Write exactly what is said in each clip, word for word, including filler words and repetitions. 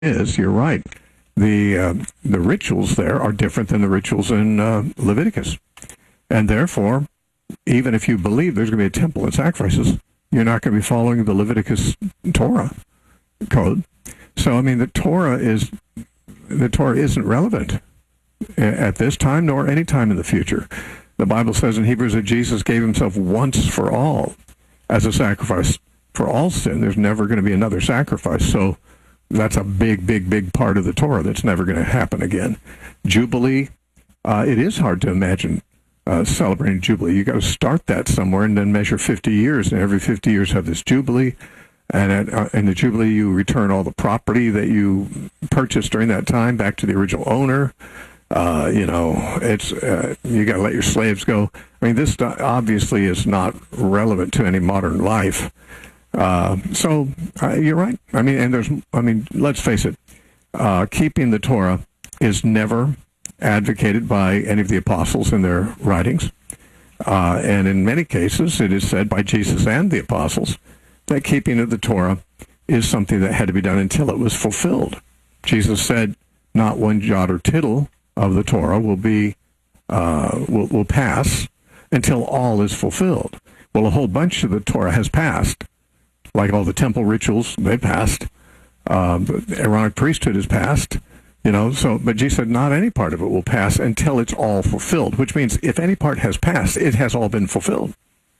is, you're right. The uh, the rituals there are different than the rituals in uh, Leviticus. And therefore, even if you believe there's going to be a temple and sacrifices, you're not going to be following the Leviticus Torah code. So, I mean, the Torah is the Torah isn't relevant at this time nor any time in the future. The Bible says in Hebrews that Jesus gave himself once for all as a sacrifice for all sin. There's never going to be another sacrifice. So that's a big, big, big part of the Torah that's never going to happen again. Jubilee, uh, it is hard to imagine uh, celebrating Jubilee. You got to start that somewhere and then measure fifty years, and every fifty years have this Jubilee. And at, uh, in the Jubilee, you return all the property that you purchased during that time back to the original owner. Uh, you know, it's uh, you got to let your slaves go. I mean, this obviously is not relevant to any modern life. Uh, so uh, you're right. I mean, and there's, I mean, let's face it, uh, keeping the Torah is never advocated by any of the apostles in their writings. Uh, and in many cases, it is said by Jesus and the apostles that keeping of the Torah is something that had to be done until it was fulfilled. Jesus said, not one jot or tittle of the Torah will be, uh, will, will pass until all is fulfilled. Well, a whole bunch of the Torah has passed. Like all the temple rituals, they passed. Uh, the Aaronic priesthood has passed, you know. So, but Jesus said not any part of it will pass until it's all fulfilled, which means if any part has passed, it has all been fulfilled.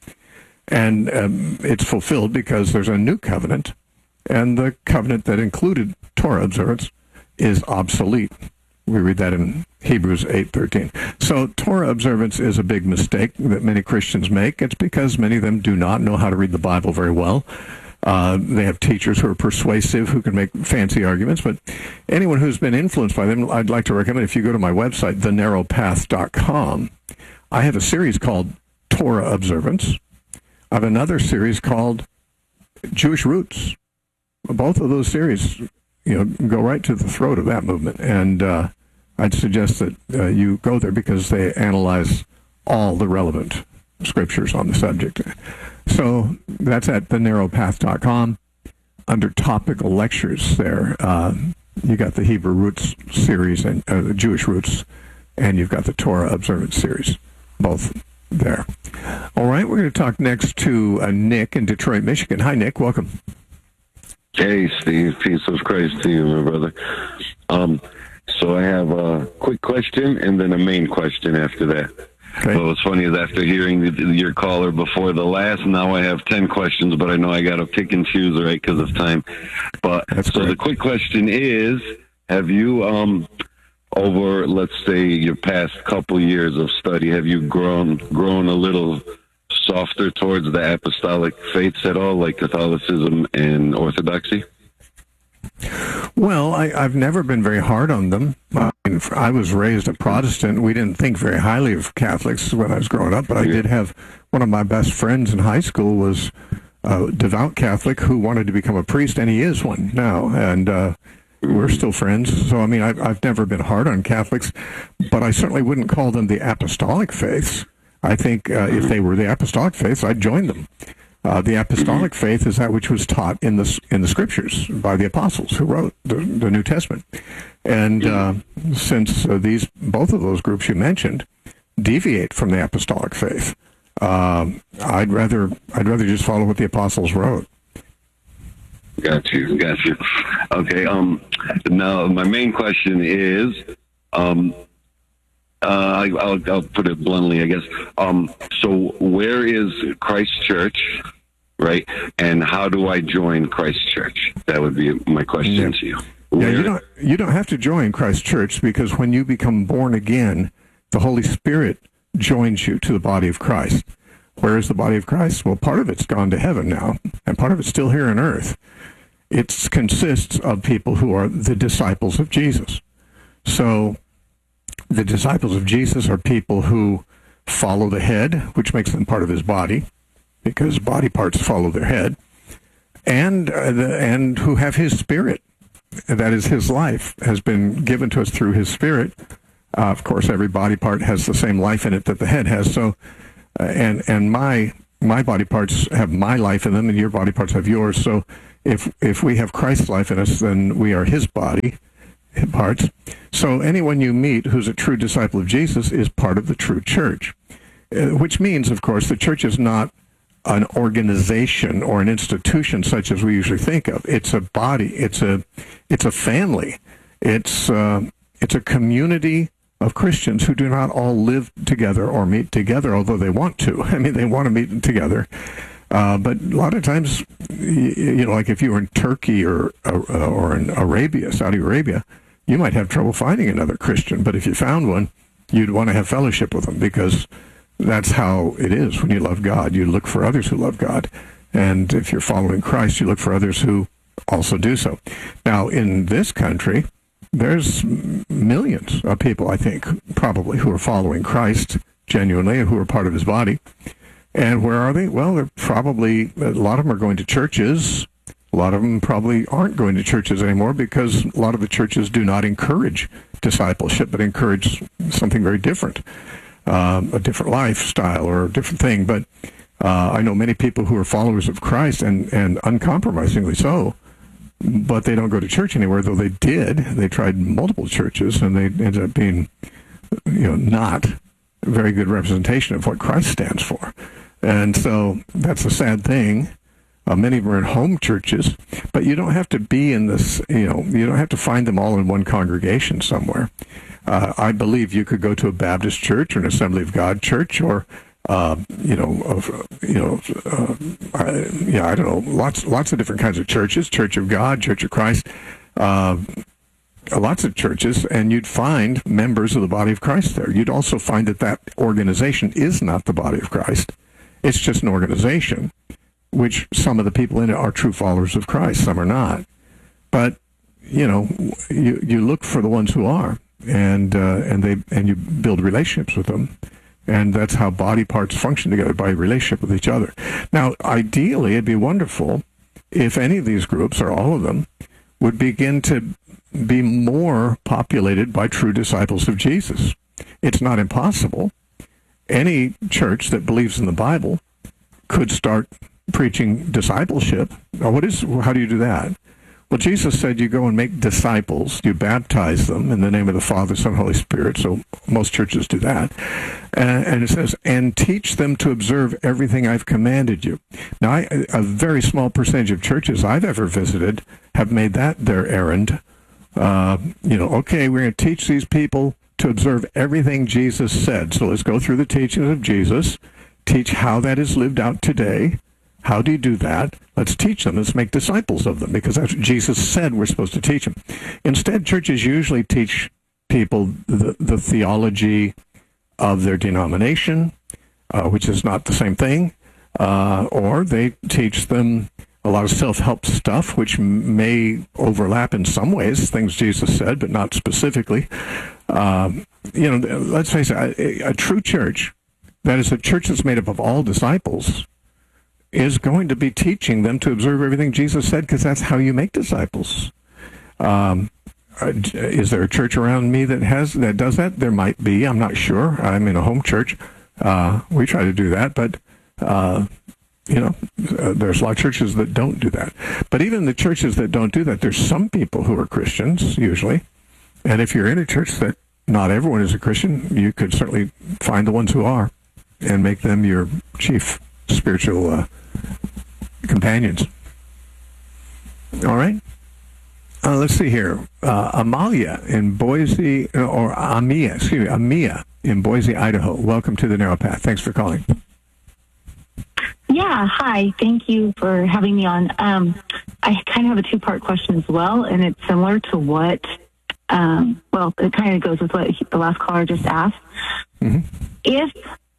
And um, it's fulfilled because there's a new covenant, and the covenant that included Torah observance is obsolete. We read that in Hebrews eight thirteen. So Torah observance is a big mistake that many Christians make. It's because many of them do not know how to read the Bible very well. Uh, they have teachers who are persuasive, who can make fancy arguments. But anyone who's been influenced by them, I'd like to recommend, if you go to my website, the narrow path dot com, I have a series called Torah Observance. I have another series called Jewish Roots. Both of those series, you know, go right to the throat of that movement. And uh, I'd suggest that uh, you go there because they analyze all the relevant scriptures on the subject. So that's at the narrow path dot com. Under topical lectures there, uh, you got the Hebrew Roots series and uh, the Jewish Roots, and you've got the Torah Observance series, both there. All right, we're going to talk next to uh, Nick in Detroit, Michigan. Hi, Nick. Welcome. Hey, Steve. Peace of Christ to you, my brother. Um, so I have a quick question and then a main question after that. Okay. So what's funny is after hearing the, your caller before the last, now I have ten questions, but I know I got to pick and choose, right, because of time. But That's so correct. the quick question is, have you, um, over, let's say, your past couple years of study, have you grown grown a little softer towards the apostolic faiths at all, like Catholicism and Orthodoxy? Well, I, I've never been very hard on them. I, mean, I was raised a Protestant. We didn't think very highly of Catholics when I was growing up, but I did have one of my best friends in high school was a devout Catholic who wanted to become a priest, and he is one now, and uh, we're still friends. So, I mean, I've, I've never been hard on Catholics, but I certainly wouldn't call them the apostolic faiths. I think uh, if they were the apostolic faiths, I'd join them. Uh, the apostolic faith is that which was taught in the in the scriptures by the apostles who wrote the, the New Testament. And uh, since uh, these both of those groups you mentioned deviate from the apostolic faith, uh, I'd rather I'd rather just follow what the apostles wrote. Got you, got you. Okay. Um. Now, my main question is, um. Uh, I, I'll, I'll put it bluntly, I guess. Um, so where is Christ Church, right? And how do I join Christ Church? That would be my question yeah. to you. Where? Yeah, you don't you don't have to join Christ Church, because when you become born again, the Holy Spirit joins you to the body of Christ. Where is the body of Christ? Well, part of it's gone to heaven now, and part of it's still here on earth. It consists of people who are the disciples of Jesus. So the disciples of Jesus are people who follow the head, which makes them part of his body, because body parts follow their head, and uh, the, and who have his spirit. That is, his life has been given to us through his spirit. Uh, of course, every body part has the same life in it that the head has. So, uh, and and my my body parts have my life in them, and your body parts have yours. So, if if we have Christ's life in us, then we are his body parts. So anyone you meet who's a true disciple of Jesus is part of the true church, uh, which means, of course, the church is not an organization or an institution such as we usually think of. It's a body. It's a it's a family. It's uh, it's a community of Christians who do not all live together or meet together, although they want to. I mean, they want to meet together. Uh, but a lot of times, you know, like if you were in Turkey or uh, or in Arabia, Saudi Arabia, you might have trouble finding another Christian. But if you found one, you'd want to have fellowship with them, because that's how it is when you love God. You look for others who love God. And if you're following Christ, you look for others who also do so. Now, in this country, there's millions of people, I think, probably, who are following Christ genuinely and who are part of his body. And where are they? Well, they're probably, a lot of them are going to churches. A lot of them probably aren't going to churches anymore, because a lot of the churches do not encourage discipleship, but encourage something very different, um, a different lifestyle or a different thing. But uh, I know many people who are followers of Christ, and, and uncompromisingly so, but they don't go to church anywhere, though they did. They tried multiple churches, and they ended up being, you know, not a very good representation of what Christ stands for. And so that's a sad thing. Uh, many of them are in home churches, but you don't have to be in this, you know, you don't have to find them all in one congregation somewhere. Uh, I believe you could go to a Baptist church or an Assembly of God church, or Uh, you know, of, you know, uh, I, yeah, I don't know, lots, lots of different kinds of churches, Church of God, Church of Christ, uh, lots of churches, and you'd find members of the body of Christ there. You'd also find that that organization is not the body of Christ. It's just an organization, which some of the people in it are true followers of Christ, some are not. But, you know, you, you look for the ones who are, and, uh, and they, and you build relationships with them. And that's how body parts function together, by relationship with each other. Now, ideally, it'd be wonderful if any of these groups, or all of them, would begin to be more populated by true disciples of Jesus. It's not impossible. Any church that believes in the Bible could start preaching discipleship. Now, what is, how do you do that? Well, Jesus said you go and make disciples, you baptize them in the name of the Father, Son, Holy Spirit, so most churches do that. Uh, and it says, and teach them to observe everything I've commanded you. Now, I, a very small percentage of churches I've ever visited have made that their errand. Uh, you know, okay, we're going to teach these people to observe everything Jesus said. So let's go through the teachings of Jesus, teach how that is lived out today. How do you do that? Let's teach them. Let's make disciples of them, because that's what Jesus said we're supposed to teach them. Instead, churches usually teach people the, the theology of their denomination, uh, which is not the same thing, uh, or they teach them a lot of self-help stuff, which may overlap in some ways, things Jesus said, but not specifically. Um, you know, let's face it, a, a true church, that is a church that's made up of all disciples, is going to be teaching them to observe everything Jesus said, because that's how you make disciples. Um, is there a church around me that has that does that? There might be. I'm not sure. I'm in a home church. Uh, we try to do that, but uh, you know, uh, there's a lot of churches that don't do that. But even the churches that don't do that, there's some people who are Christians usually, and if you're in a church that not everyone is a Christian, you could certainly find the ones who are and make them your chief spiritual uh, companions. All right. Uh, let's see here. Uh, Amalia in Boise, or Amia, excuse me, Amia in Boise, Idaho. Welcome to the Narrow Path. Thanks for calling. Yeah, hi. Thank you for having me on. Um, I kind of have a two-part question as well, and it's similar to what, um, well, it kind of goes with what the last caller just asked. Mm-hmm. If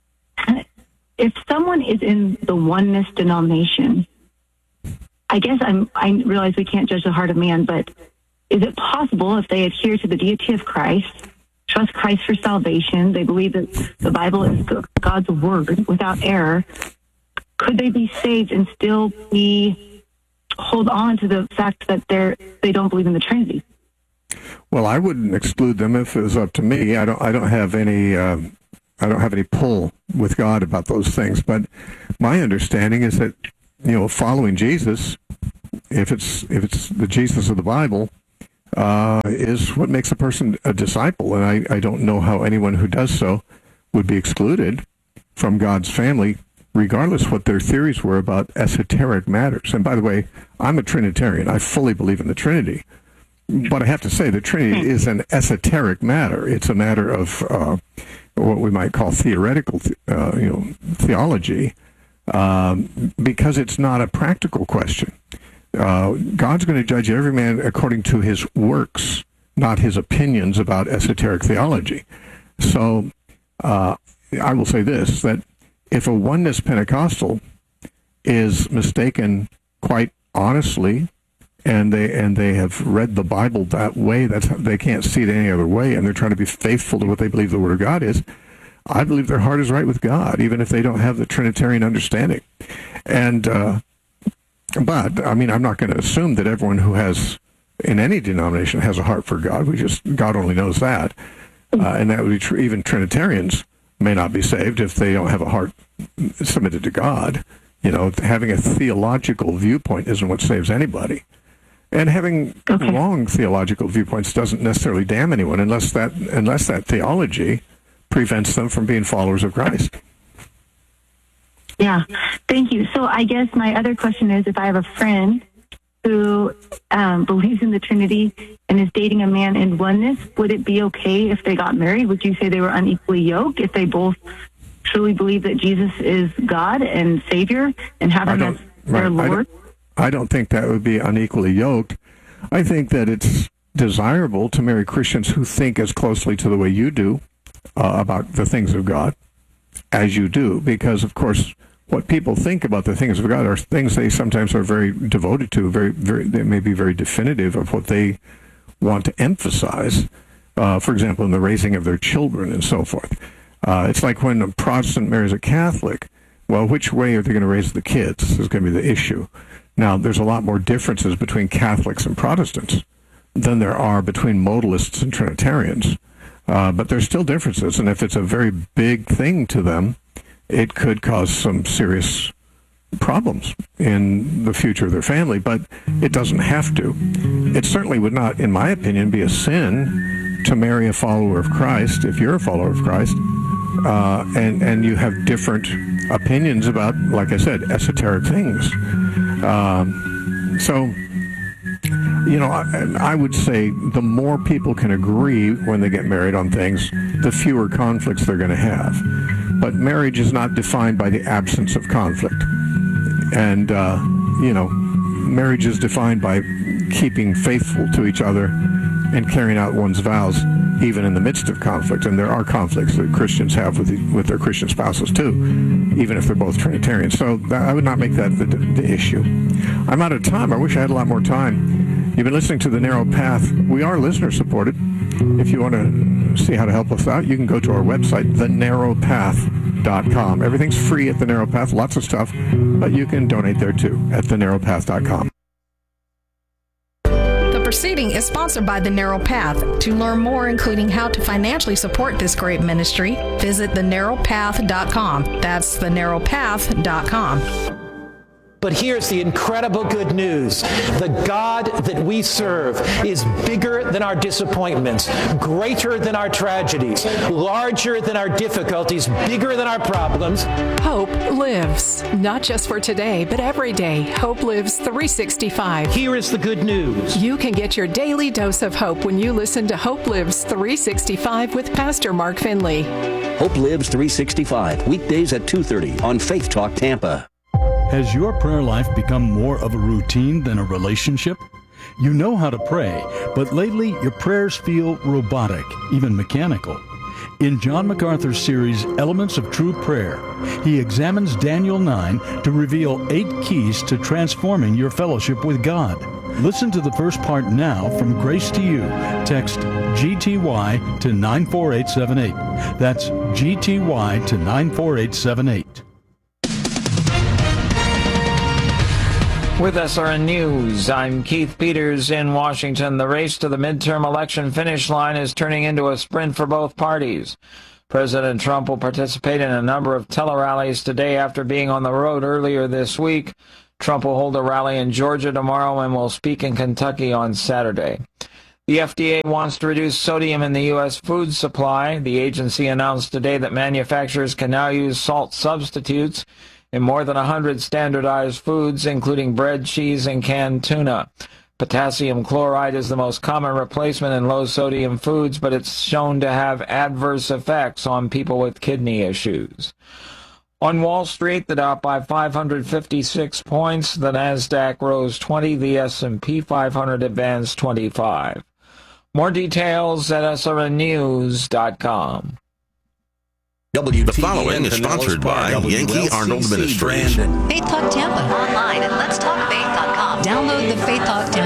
if someone is in the oneness denomination, I guess I'm, I realize we can't judge the heart of man, but is it possible, if they adhere to the deity of Christ, trust Christ for salvation, they believe that the Bible is God's word without error, could they be saved and still be hold on to the fact that they're they don't believe in the Trinity? Well, I wouldn't exclude them if it was up to me. I don't. I don't have any. Um, I don't have any pull with God about those things. But my understanding is that, you know, following Jesus if it's if it's the Jesus of the Bible, uh, is what makes a person a disciple. And I, I don't know how anyone who does so would be excluded from God's family, regardless what their theories were about esoteric matters. And by the way, I'm a Trinitarian. I fully believe in the Trinity. But I have to say, the Trinity is an esoteric matter. It's a matter of uh, what we might call theoretical, uh, you know, theology, um, because it's not a practical question. Uh, God's going to judge every man according to his works, not his opinions about esoteric theology. So uh, I will say this, that if a oneness Pentecostal is mistaken quite honestly, and they and they have read the Bible that way, that's they can't see it any other way, and they're trying to be faithful to what they believe the Word of God is, I believe their heart is right with God, even if they don't have the Trinitarian understanding. And uh, but I mean, I'm not going to assume that everyone who has in any denomination has a heart for God. We just God only knows that, uh, and that would be true. Even Trinitarians may not be saved if they don't have a heart submitted to God. You know, having a theological viewpoint isn't what saves anybody. And having okay. wrong theological viewpoints doesn't necessarily damn anyone unless that unless that theology prevents them from being followers of Christ. Yeah, thank you. So I guess my other question is, if I have a friend who um, believes in the Trinity and is dating a man in oneness, would it be okay if they got married? Would you say they were unequally yoked if they both truly believe that Jesus is God and Savior and have him as their right, Lord? I don't think that would be unequally yoked. I think that it's desirable to marry Christians who think as closely to the way you do uh, about the things of God as you do, because, of course, what people think about the things of God are things they sometimes are very devoted to, very, very, they may be very definitive of what they want to emphasize, uh, for example, in the raising of their children and so forth. Uh, it's like when a Protestant marries a Catholic. Well, which way are they going to raise the kids is going to be the issue. Now, there's a lot more differences between Catholics and Protestants than there are between modalists and Trinitarians. Uh, but there's still differences, and if it's a very big thing to them, it could cause some serious problems in the future of their family, but it doesn't have to. It certainly would not, in my opinion, be a sin to marry a follower of Christ, if you're a follower of Christ, uh, and, and you have different opinions about, like I said, esoteric things. Um, so, you know, I, I would say the more people can agree when they get married on things, the fewer conflicts they're going to have. But marriage is not defined by the absence of conflict. And, uh, you know, marriage is defined by keeping faithful to each other and carrying out one's vows, even in the midst of conflict. And there are conflicts that Christians have with the, with their Christian spouses, too, even if they're both Trinitarians. So that, I would not make that the, the issue. I'm out of time. I wish I had a lot more time. You've been listening to The Narrow Path. We are listener-supported. If you want to see how to help us out, you can go to our website, the narrow path dot com. Everything's free at The Narrow Path, lots of stuff, but you can donate there, too, at the narrow path dot com. Proceeding is sponsored by The Narrow Path. To learn more, including how to financially support this great ministry, visit the narrow path dot com. That's the narrow path dot com. But here's the incredible good news. The God that we serve is bigger than our disappointments, greater than our tragedies, larger than our difficulties, bigger than our problems. Hope lives, not just for today, but every day. Hope lives three sixty-five. Here is the good news. You can get your daily dose of hope when you listen to Hope Lives three sixty-five with Pastor Mark Finley. Hope Lives three sixty-five, weekdays at two thirty on Faith Talk Tampa. Has your prayer life become more of a routine than a relationship? You know how to pray, but lately your prayers feel robotic, even mechanical. In John MacArthur's series, Elements of True Prayer, he examines Daniel nine to reveal eight keys to transforming your fellowship with God. Listen to the first part now from Grace to You. Text G T Y to nine four eight seven eight. That's G T Y to nine four eight seven eight. With S R N News, I'm Keith Peters in Washington. The race to the midterm election finish line is turning into a sprint for both parties. President Trump will participate in a number of tele-rallies today after being on the road earlier this week. Trump will hold a rally in Georgia tomorrow and will speak in Kentucky on Saturday. The F D A wants to reduce sodium in the U S food supply. The agency announced today that manufacturers can now use salt substitutes in more than one hundred standardized foods, including bread, cheese, and canned tuna. Potassium chloride is the most common replacement in low-sodium foods, but it's shown to have adverse effects on people with kidney issues. On Wall Street, the Dow by five hundred fifty-six points, the Nasdaq rose twenty, the S and P five hundred advanced twenty-five. More details at S R N news dot com. The following is sponsored by Yankee Arnold Ministries. Faith Talk Tampa. Online at lets talk faith dot com. Download the Faith Talk Tampa